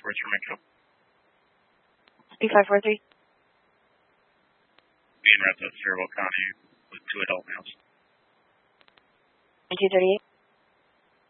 reports from Mexico. Speak 543. Being routes at Faribault County with 2 adult males. 238.